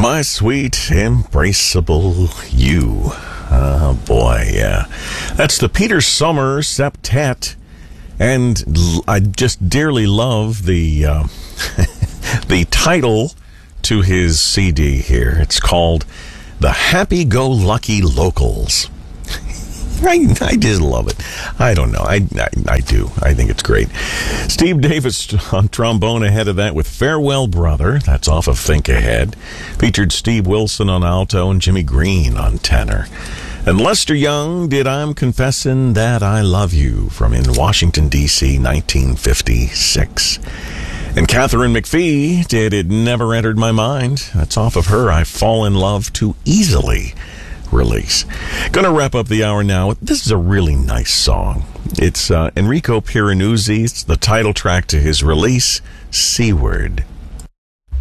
My sweet, embraceable you. Oh, boy, yeah. That's the Peter Sommer Septet. And I just dearly love the the title to his CD here. It's called The Happy-Go-Lucky Locals. I just love it. I don't know. I do. I think it's great. Steve Davis on trombone ahead of that with Farewell Brother. That's off of Think Ahead. Featured Steve Wilson on alto and Jimmy Green on tenor. And Lester Young did I'm Confessing That I Love You from in Washington, D.C., 1956. And Catherine McPhee did It Never Entered My Mind. That's off of her I Fall in Love Too Easily release. Going to wrap up the hour now. This is a really nice song. It's Enrico Piranesi. It's the title track to his release, Seaward.